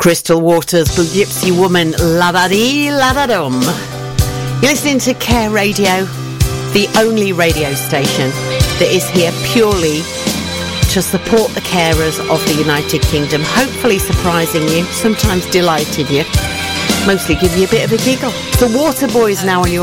Crystal Waters, Gypsy Woman, la-da-dee, la-da-dum. You're listening to Care Radio, the only radio station that is here purely to support the carers of the United Kingdom, hopefully surprising you, sometimes delighting you, mostly give you a bit of a giggle. The Waterboys now on your